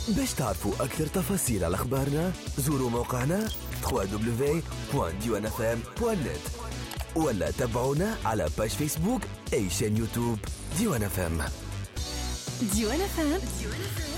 باش تعرفوا أكثر تفاصيل على أخبارنا زوروا موقعنا www.diwanfm.net ولا تابعونا على باج فيسبوك أي شان يوتيوب ديوان FM.